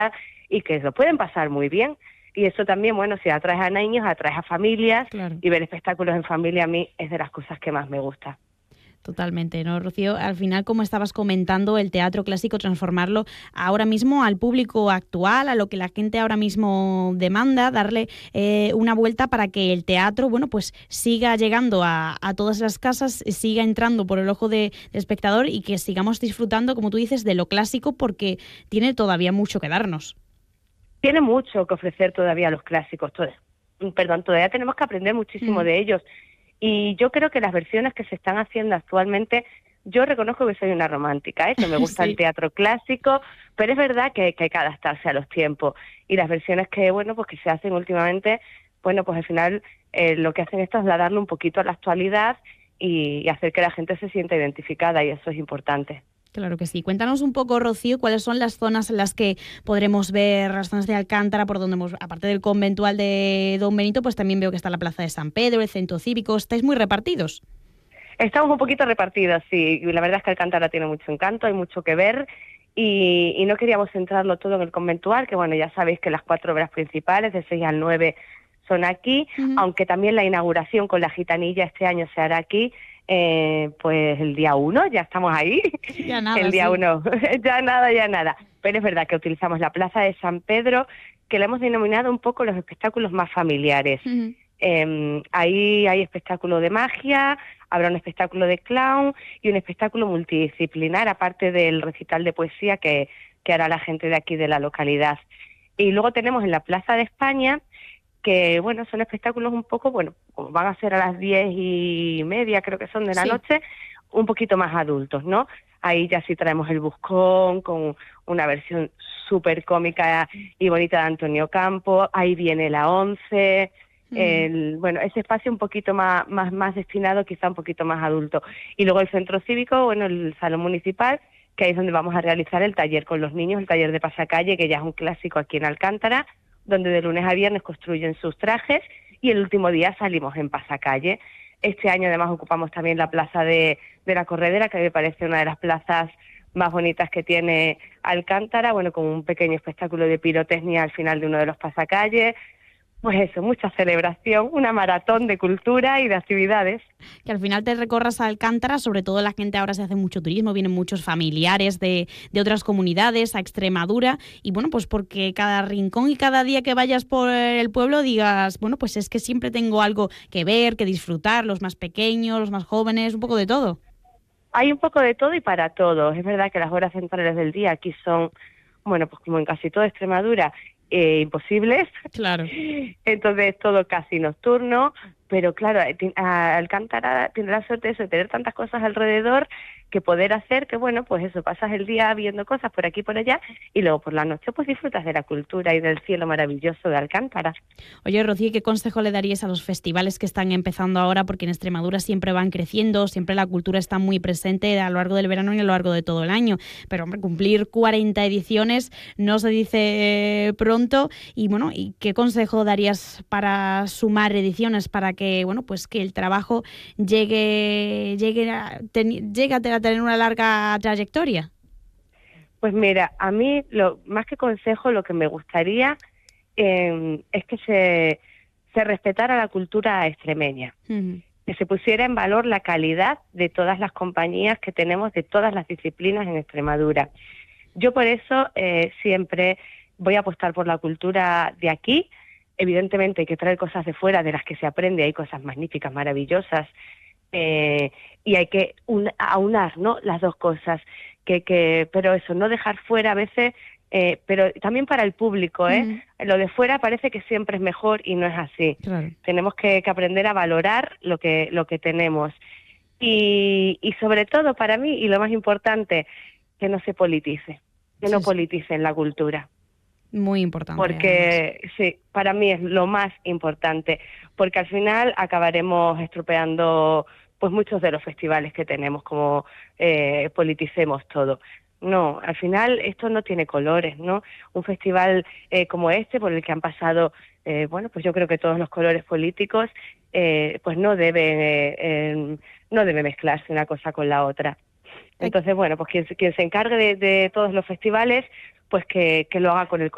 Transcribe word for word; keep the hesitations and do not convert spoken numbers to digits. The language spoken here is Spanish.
y que lo pueden pasar muy bien. Y eso también, bueno, si atraes a niños, atraes a familias, Claro. y ver espectáculos en familia a mí es de las cosas que más me gusta. Totalmente, ¿no, Rocío? Al final, como estabas comentando, el teatro clásico, transformarlo ahora mismo al público actual, a lo que la gente ahora mismo demanda, darle eh, una vuelta para que el teatro, bueno, pues siga llegando a, a todas las casas, siga entrando por el ojo de, del espectador y que sigamos disfrutando, como tú dices, de lo clásico, porque tiene todavía mucho que darnos. Tiene mucho que ofrecer todavía los clásicos, todo, perdón, todavía tenemos que aprender muchísimo Mm. de ellos. Y yo creo que las versiones que se están haciendo actualmente, yo reconozco que soy una romántica, ¿eh? Que me gusta el Sí. teatro clásico, pero es verdad que, que hay que adaptarse a los tiempos. Y las versiones que, bueno, pues que se hacen últimamente, bueno, pues al final eh, lo que hacen es trasladarlo un poquito a la actualidad y, y hacer que la gente se sienta identificada, y eso es importante. Claro que sí. Cuéntanos un poco, Rocío, cuáles son las zonas en las que podremos ver, las zonas de Alcántara, por donde, hemos, aparte del conventual de Don Benito, pues también veo que está la Plaza de San Pedro, el Centro Cívico. ¿Estáis muy repartidos? Estamos un poquito repartidos, sí. Y la verdad es que Alcántara tiene mucho encanto, hay mucho que ver, y, y no queríamos centrarlo todo en el conventual, que bueno, ya sabéis que las cuatro obras principales, de seis al nueve, son aquí, Uh-huh. aunque también la inauguración con la gitanilla este año se hará aquí, eh, pues el día uno, ya estamos ahí, Ya nada, el día sí. uno, ya nada, ya nada. Pero es verdad que utilizamos la Plaza de San Pedro, que la hemos denominado un poco los espectáculos más familiares. Uh-huh. Eh, ahí hay espectáculo de magia, habrá un espectáculo de clown y un espectáculo multidisciplinar, aparte del recital de poesía que, que hará la gente de aquí de la localidad. Y luego tenemos en la Plaza de España, que bueno, son espectáculos un poco, bueno, van a ser a las diez y media, creo que son de la Sí. noche, un poquito más adultos, ¿no? Ahí ya sí traemos el Buscón, con una versión súper cómica y bonita de Antonio Campo, ahí viene la Once, el, bueno, ese espacio un poquito más, más, más destinado, quizá un poquito más adulto. Y luego el Centro Cívico, bueno, el Salón Municipal, que ahí es donde vamos a realizar el taller con los niños, el taller de pasacalle, que ya es un clásico aquí en Alcántara, donde de lunes a viernes construyen sus trajes y el último día salimos en pasacalle. Este año además ocupamos también la plaza de, de la Corredera, que me parece una de las plazas más bonitas que tiene Alcántara, bueno, con un pequeño espectáculo de pirotecnia al final de uno de los pasacalles. Pues eso, mucha celebración, una maratón de cultura y de actividades. Que al final te recorras a Alcántara, sobre todo la gente ahora se hace mucho turismo, vienen muchos familiares de, de otras comunidades a Extremadura, y bueno, pues porque cada rincón y cada día que vayas por el pueblo digas, bueno, pues es que siempre tengo algo que ver, que disfrutar, los más pequeños, los más jóvenes, un poco de todo. Hay un poco de todo y para todos. Es verdad que las horas centrales del día aquí son, bueno, pues como en casi toda Extremadura, eh, imposibles. Claro. Entonces todo casi nocturno, pero claro, Alcántara tiene la suerte de tener tantas cosas alrededor que poder hacer que, bueno, pues eso, pasas el día viendo cosas por aquí y por allá y luego por la noche pues disfrutas de la cultura y del cielo maravilloso de Alcántara. Oye, Rocío, ¿qué consejo le darías a los festivales que están empezando ahora? Porque en Extremadura siempre van creciendo, siempre la cultura está muy presente a lo largo del verano y a lo largo de todo el año. Pero, hombre, cumplir cuarenta ediciones no se dice pronto. Y, bueno, ¿y qué consejo darías para sumar ediciones para que, bueno, pues que el trabajo llegue, llegue, a, ten, llegue a tener una larga trayectoria? Pues mira, a mí, lo más que consejo, lo que me gustaría eh, es que se, se respetara la cultura extremeña, uh-huh. que se pusiera en valor la calidad de todas las compañías que tenemos, de todas las disciplinas en Extremadura. Yo por eso eh, siempre voy a apostar por la cultura de aquí. Evidentemente hay que traer cosas de fuera de las que se aprende, hay cosas magníficas, maravillosas, eh, y hay que un, aunar, ¿no?, las dos cosas. Que, que, pero eso, no dejar fuera a veces, eh, pero también para el público, ¿eh? Uh-huh. Lo de fuera parece que siempre es mejor y no es así. Claro. Tenemos que, que aprender a valorar lo que, lo que tenemos. Y, y sobre todo para mí, y lo más importante, que no se politice, que sí, no politicen la cultura. Muy importante. Porque además. Sí, para mí es lo más importante, porque al final acabaremos estropeando pues muchos de los festivales que tenemos, como eh, politicemos todo. No, al final esto no tiene colores, ¿no? Un festival eh, como este, por el que han pasado, eh, bueno, pues yo creo que todos los colores políticos, eh, pues no deben, eh, eh, no debe mezclarse una cosa con la otra. Entonces, bueno, pues quien, quien se encargue de, de todos los festivales, pues que, que lo haga con el